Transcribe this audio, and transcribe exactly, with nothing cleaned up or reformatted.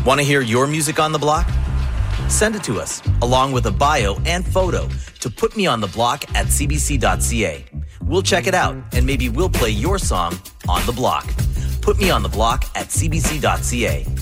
Want to hear your music on the block? Send it to us, along with a bio and photo, to putmeontheblock at c b c dot c a. We'll check it out, and maybe we'll play your song on the block. Put me on the block at c b c dot c a.